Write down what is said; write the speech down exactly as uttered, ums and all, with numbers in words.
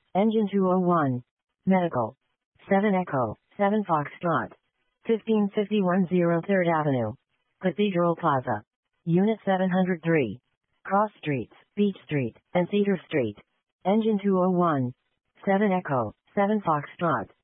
Engine two oh one. Medical. seven Echo, seven Foxtrot. fifteen fifty-one oh third Avenue. Cathedral Plaza. Unit seven hundred three. Cross Streets, Beach Street, and Cedar Street. Engine two oh one. seven Echo, seven Foxtrot.